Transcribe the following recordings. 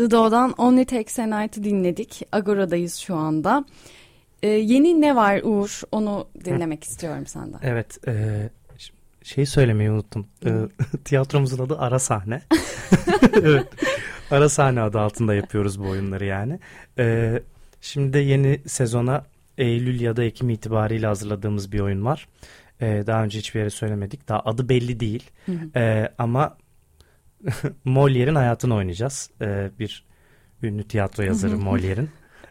The Do'dan Only Takes a Night'ı dinledik. Agora'dayız şu anda. Yeni ne var Uğur? Onu dinlemek istiyorum senden. Evet. Şeyi söylemeyi unuttum. Tiyatromuzun adı Ara Sahne. Evet. Ara Sahne adı altında yapıyoruz bu oyunları yani. Şimdi de yeni sezona Eylül ya da Ekim itibariyle hazırladığımız bir oyun var. Daha önce hiçbir yere söylemedik. Daha adı belli değil. Ama Molière'in hayatını oynayacağız. Bir ünlü tiyatro yazarı Molière'in.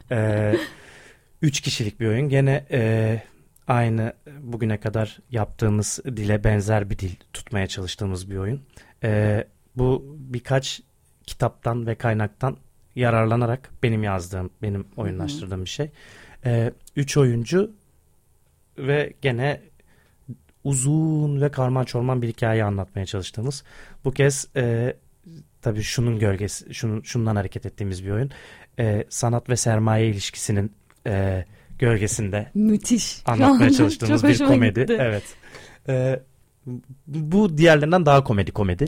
3 kişilik bir oyun. Gene aynı bugüne kadar yaptığımız dile benzer bir dil tutmaya çalıştığımız bir oyun. Bu birkaç kitaptan ve kaynaktan yararlanarak benim yazdığım, benim oyunlaştırdığım bir şey. 3 oyuncu ve gene uzun ve karman çorman bir hikaye anlatmaya çalıştığımız. Bu kez tabii şunun gölgesi, şundan hareket ettiğimiz bir oyun. Sanat ve sermaye ilişkisinin gölgesinde müthiş anlatmaya çalıştığımız bir komedi. Gitti. Evet. Bu diğerlerinden daha komedi.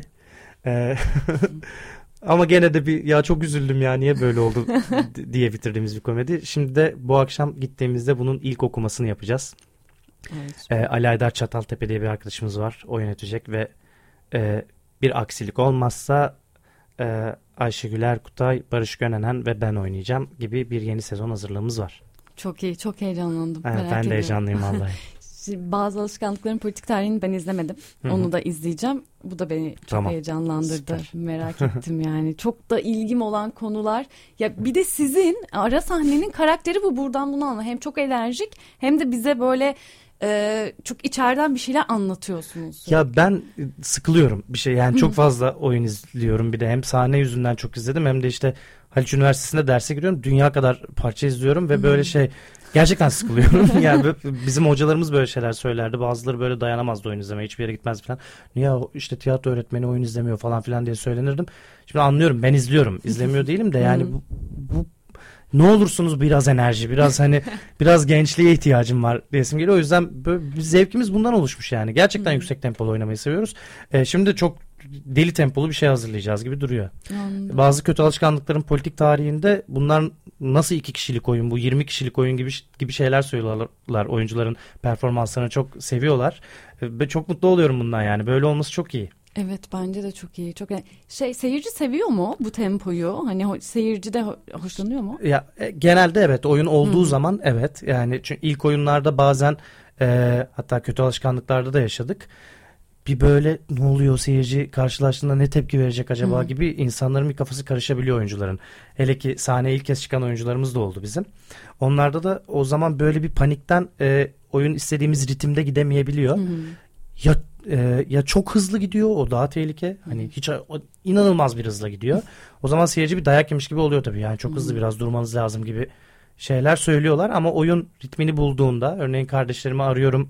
Ama gene de ya çok üzüldüm ya niye böyle oldu diye bitirdiğimiz bir komedi. Şimdi de bu akşam gittiğimizde bunun ilk okumasını yapacağız. Evet. Ali Aydar Çataltepe diye bir arkadaşımız var. O yönetecek ve bir aksilik olmazsa Ayşegül Erkutay, Barış Gönenen ve ben oynayacağım gibi bir yeni sezon hazırlığımız var. Çok iyi, çok heyecanlandım. Evet, ben de heyecanlıyım vallahi. Bazı alışkanlıkların politik tarihini ben izlemedim. Onu da izleyeceğim. Bu da beni çok heyecanlandırdı. Süper. Merak ettim yani. Çok da ilgim olan konular. Ya bir de sizin Ara Sahnenin karakteri bu. Buradan bunu anla. Hem çok enerjik hem de bize böyle çok içeriden bir şeyler anlatıyorsunuz. Ya ben sıkılıyorum bir şey. Yani çok fazla oyun izliyorum. Bir de hem sahne yüzünden çok izledim hem de işte Haliç Üniversitesi'nde derse giriyorum. Dünya kadar parça izliyorum ve böyle gerçekten sıkılıyorum. Yani bizim hocalarımız böyle şeyler söylerdi. Bazıları böyle dayanamazdı oyun izlemeye. Hiçbir yere gitmez falan. Niye işte tiyatro öğretmeni oyun izlemiyor falan filan diye söylenirdim. Şimdi anlıyorum. Ben izliyorum. İzlemiyor değilim de yani bu ne olursunuz biraz enerji, biraz gençliğe ihtiyacım var diyesim geliyor. O yüzden böyle zevkimiz bundan oluşmuş yani. Gerçekten yüksek tempolu oynamayı seviyoruz. Şimdi çok deli tempolu bir şey hazırlayacağız gibi duruyor. Bazı kötü alışkanlıkların politik tarihinde bunlar nasıl 2 kişilik oyun, bu 20 kişilik oyun gibi şeyler söylüyorlar. Oyuncuların performanslarını çok seviyorlar. Ve çok mutlu oluyorum bundan yani. Böyle olması çok iyi. Evet bence de çok iyi. Çok seyirci seviyor mu bu tempoyu? Hani seyirci de hoşlanıyor mu? Ya genelde evet, oyun olduğu zaman evet. Yani çünkü ilk oyunlarda bazen hatta kötü alışkanlıklarda da yaşadık. Bir böyle ne oluyor, seyirci karşılaştığında ne tepki verecek acaba gibi insanların bir kafası karışabiliyor oyuncuların. Hele ki sahneye ilk kez çıkan oyuncularımız da oldu bizim. Onlarda da o zaman böyle bir panikten oyun istediğimiz ritimde gidemeyebiliyor. Ya çok hızlı gidiyor, o daha tehlike. Hani inanılmaz bir hızla gidiyor. O zaman seyirci bir dayak yemiş gibi oluyor tabii. Yani çok hızlı, biraz durmanız lazım gibi şeyler söylüyorlar ama oyun ritmini bulduğunda, örneğin kardeşlerimi arıyorum,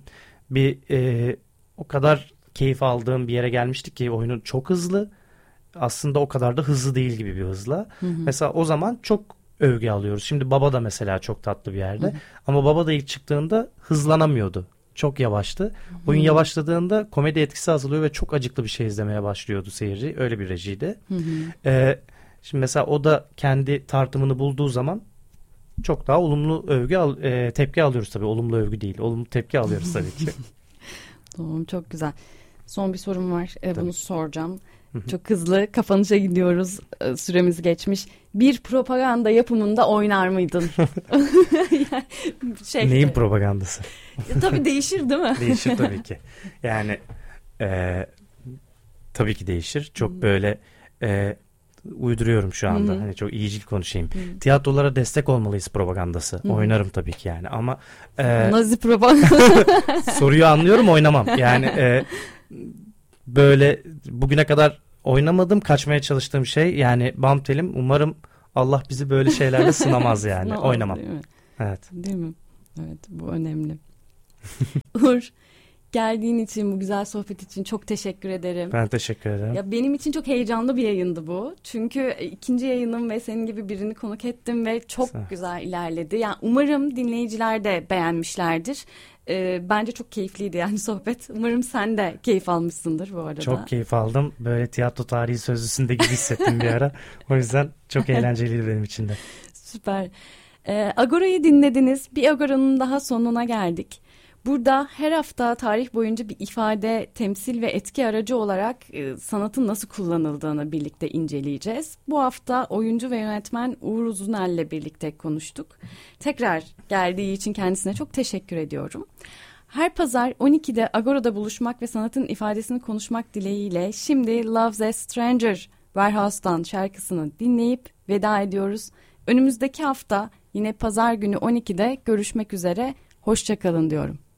o kadar keyif aldığım bir yere gelmiştik ki oyunun çok hızlı, aslında o kadar da hızlı değil gibi bir hızla. Mesela o zaman çok övgü alıyoruz. Şimdi Baba da mesela çok tatlı bir yerde. Ama Baba da ilk çıktığında hızlanamıyordu. Çok yavaştı. Oyun yavaşladığında komedi etkisi azalıyor ve çok acıklı bir şey izlemeye başlıyordu seyirci. Öyle bir rejiydi. Şimdi mesela o da kendi tartımını bulduğu zaman çok daha olumlu tepki alıyoruz tabii. Olumlu övgü değil. Olumlu tepki alıyoruz tabii ki. Tamam, çok güzel. Son bir sorum var. Bunu soracağım. Çok hızlı kapanışa gidiyoruz. Süremiz geçmiş. Bir propaganda yapımında oynar mıydın? Neyin propagandası? Tabii değişir değil mi? Değişir tabii ki. Yani tabii ki değişir. Çok böyle uyduruyorum şu anda. Hani çok iyicil konuşayım. Tiyatrolara destek olmalıyız propagandası. Oynarım tabii ki yani ama Nazi propaganda. Soruyu anlıyorum, oynamam. Yani böyle bugüne kadar oynamadım, kaçmaya çalıştığım şey yani bam telim. Umarım Allah bizi böyle şeylerle sınamaz yani. Oynamam. Değil mi? Evet. Değil mi? Evet, bu önemli. Uğur, geldiğin için, bu güzel sohbet için çok teşekkür ederim. Ben teşekkür ederim. Ya benim için çok heyecanlı bir yayındı bu. Çünkü ikinci yayınım ve senin gibi birini konuk ettim ve çok güzel ilerledi. Yani umarım dinleyiciler de beğenmişlerdir. Bence çok keyifliydi yani sohbet. Umarım sen de keyif almışsındır bu arada. Çok keyif aldım. Böyle tiyatro tarihi sözlüsünde gibi hissettim bir ara. O yüzden çok eğlenceliydi benim için de. Süper. Agora'yı dinlediniz. Bir Agora'nın daha sonuna geldik. Burada her hafta tarih boyunca bir ifade, temsil ve etki aracı olarak sanatın nasıl kullanıldığını birlikte inceleyeceğiz. Bu hafta oyuncu ve yönetmen Uğur Uzunel'le birlikte konuştuk. Tekrar geldiği için kendisine çok teşekkür ediyorum. Her pazar 12'de Agora'da buluşmak ve sanatın ifadesini konuşmak dileğiyle şimdi Love's a Stranger Warehouse'dan şarkısını dinleyip veda ediyoruz. Önümüzdeki hafta yine pazar günü 12'de görüşmek üzere. Hoşça kalın diyorum.